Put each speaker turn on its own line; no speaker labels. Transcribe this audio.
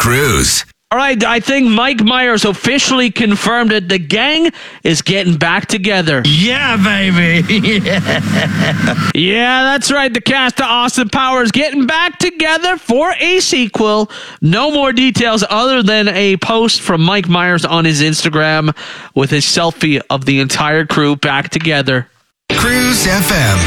Cruz.
All right, I think Mike Myers officially confirmed that the gang is getting back together.
Yeah, baby.
Yeah, that's right. The cast of Austin Powers getting back together for a sequel. No more details other than a post from Mike Myers on his Instagram with his selfie of the entire crew back together.
Cruz FM.